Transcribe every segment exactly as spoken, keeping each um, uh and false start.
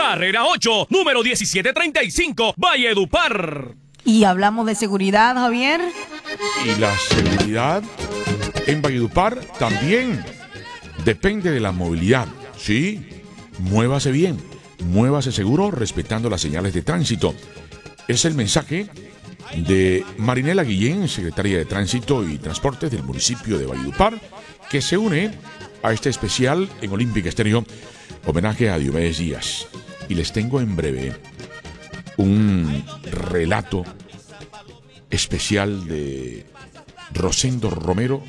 carrera ocho, número diecisiete treinta y cinco, Valledupar. Y hablamos de seguridad, Javier. Y la seguridad en Valledupar también depende de la movilidad. Sí, muévase bien, muévase seguro, respetando las señales de tránsito. Es el mensaje de Marinela Guillén, secretaria de Tránsito y Transportes del municipio de Valledupar, que se une a este especial en Olímpica Estéreo, homenaje a Diomedes Díaz. Y les tengo en breve un relato especial de Rosendo Romero,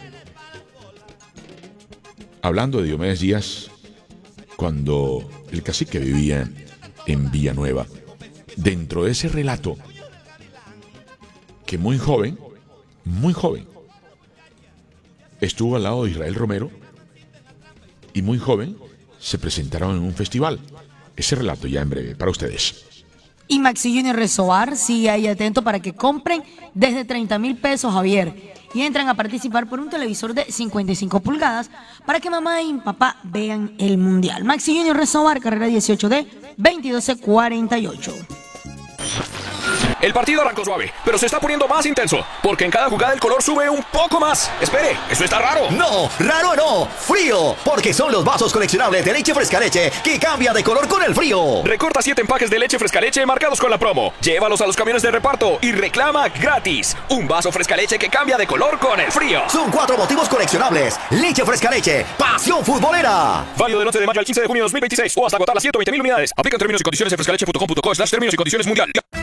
hablando de Diomedes Díaz cuando el cacique vivía en Villanueva. Dentro de ese relato, que muy joven, muy joven, estuvo al lado de Israel Romero y muy joven se presentaron en un festival. Ese relato ya en breve para ustedes. Y Maxi Junior Resoar sigue ahí atento para que compren desde treinta mil pesos, Javier. Y entran a participar por un televisor de cincuenta y cinco pulgadas para que mamá y papá vean el mundial. Maxi Junior Resoar, carrera dieciocho D, veintidós C cuarenta y ocho. El partido arrancó suave, pero se está poniendo más intenso, porque en cada jugada el color sube un poco más. Espere, eso está raro. No, raro no, frío, porque son los vasos coleccionables de leche fresca leche que cambia de color con el frío. Recorta siete empaques de leche fresca leche marcados con la promo. Llévalos a los camiones de reparto y reclama gratis un vaso fresca leche que cambia de color con el frío. Son cuatro motivos coleccionables. Leche fresca leche, pasión futbolera. Válido del once de mayo al quince de junio de dos mil veintiséis o hasta agotar las ciento veinte mil unidades. Aplican términos y condiciones en frescaleche punto com punto co slash términos y condiciones mundial.